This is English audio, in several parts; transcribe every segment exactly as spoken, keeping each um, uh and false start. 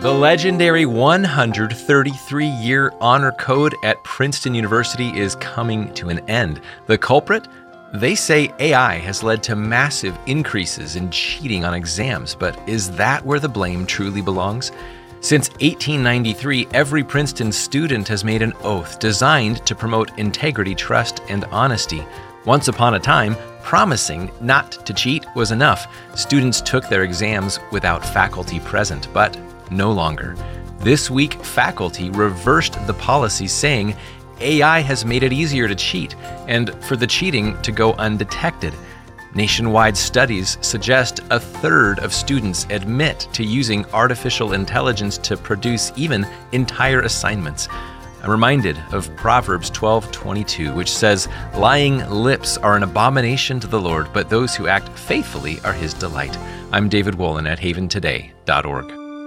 The legendary one hundred thirty-three year honor code at Princeton University is coming to an end. The culprit? They say A I has led to massive increases in cheating on exams, but is that where the blame truly belongs? Since eighteen ninety-three, every Princeton student has made an oath designed to promote integrity, trust, and honesty. Once upon a time, promising not to cheat was enough. Students took their exams without faculty present, but no longer. This week, faculty reversed the policy, saying A I has made it easier to cheat and for the cheating to go undetected. Nationwide studies suggest a third of students admit to using artificial intelligence to produce even entire assignments. I'm reminded of Proverbs twelve twenty-two, which says, "Lying lips are an abomination to the Lord, but those who act faithfully are his delight." I'm David Wolin at haven today dot org.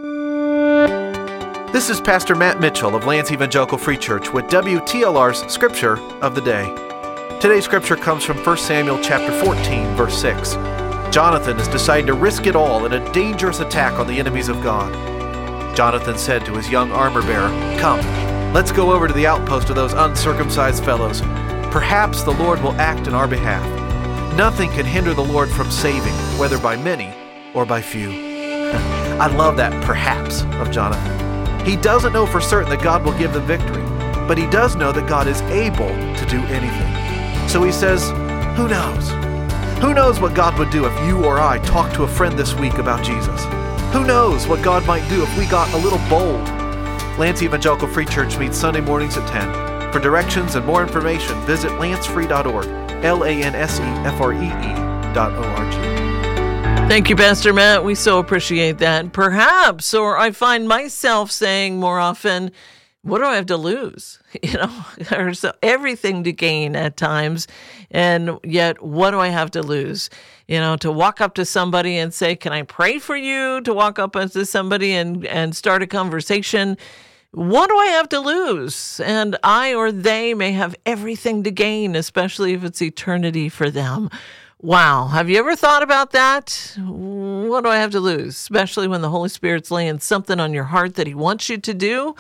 This is Pastor Matt Mitchell of Lance Evangelical Free Church with W T L R's Scripture of the Day. Today's scripture comes from First Samuel chapter fourteen, verse six. Jonathan is deciding to risk it all in a dangerous attack on the enemies of God. Jonathan said to his young armor bearer, "Come, let's go over to the outpost of those uncircumcised fellows. Perhaps the Lord will act in our behalf. Nothing can hinder the Lord from saving, whether by many or by few." I love that perhaps of Jonathan. He doesn't know for certain that God will give them victory, but he does know that God is able to do anything. So he says, who knows? Who knows what God would do if you or I talked to a friend this week about Jesus? Who knows what God might do if we got a little bold? Lance Evangelical Free Church meets Sunday mornings at ten. For directions and more information, visit lance free dot org, L A N S E F R E E dot O R G. Thank you, Pastor Matt. We so appreciate that. Perhaps, or I find myself saying more often, what do I have to lose? You know, there's everything to gain at times, and yet what do I have to lose? You know, to walk up to somebody and say, can I pray for you? To walk up to somebody and, and start a conversation. What do I have to lose? And I or they may have everything to gain, especially if it's eternity for them. Wow. Have you ever thought about that? What do I have to lose? Especially when the Holy Spirit's laying something on your heart that he wants you to do.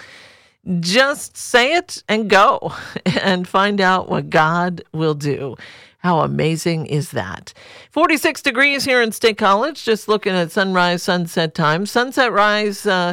Just say it and go and find out what God will do. How amazing is that? forty-six degrees here in State College, just looking at sunrise, sunset time. Sunset rise, uh,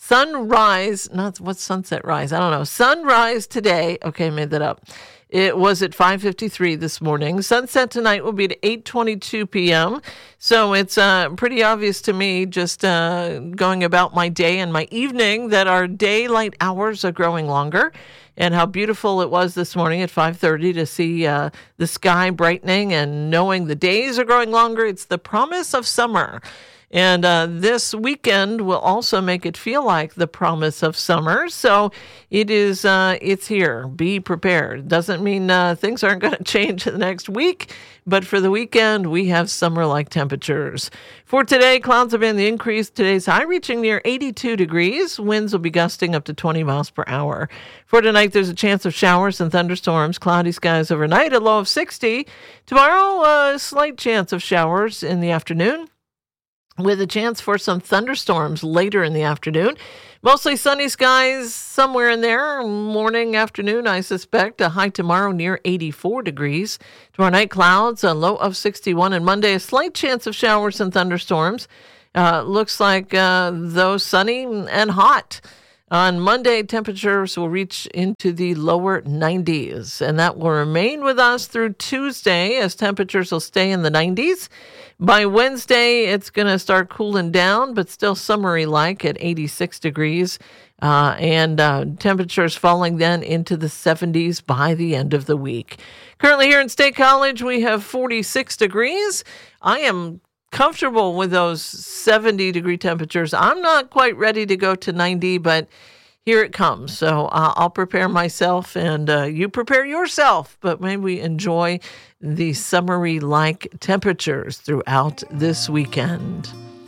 sunrise, not what's sunset rise? I don't know. Sunrise today. Okay, made that up. It was at five fifty-three this morning. Sunset tonight will be at eight twenty-two p.m. So it's uh, pretty obvious to me, just uh, going about my day and my evening, that our daylight hours are growing longer. And how beautiful it was this morning at five thirty to see uh, the sky brightening and knowing the days are growing longer. It's the promise of summer. And uh, this weekend will also make it feel like the promise of summer. So it is, uh, it's here. Be prepared. Doesn't mean uh, things aren't going to change the next week, but for the weekend, we have summer-like temperatures. For today, clouds have been the increase. Today's high reaching near eighty-two degrees. Winds will be gusting up to twenty miles per hour. For tonight, there's a chance of showers and thunderstorms. Cloudy skies overnight, a low of sixty. Tomorrow, a slight chance of showers in the afternoon, with a chance for some thunderstorms later in the afternoon. Mostly sunny skies somewhere in there. Morning, afternoon, I suspect. A high tomorrow near eighty-four degrees. Tomorrow night, clouds, a low of sixty-one. And Monday, a slight chance of showers and thunderstorms. Uh, looks like, uh, though, sunny and hot. On Monday, temperatures will reach into the lower nineties, and that will remain with us through Tuesday as temperatures will stay in the nineties. By Wednesday, it's going to start cooling down, but still summery-like at eighty-six degrees, uh, and uh, temperatures falling then into the seventies by the end of the week. Currently here in State College, we have forty-six degrees. I am comfortable with those seventy degree temperatures. I'm not quite ready to go to ninety, but here it comes. So uh, I'll prepare myself, and uh, you prepare yourself, but maybe we enjoy the summery-like temperatures throughout this weekend.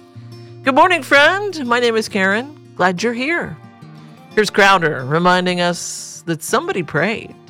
Good morning, friend. My name is Karen. Glad you're here. Here's Crowder reminding us that somebody prayed.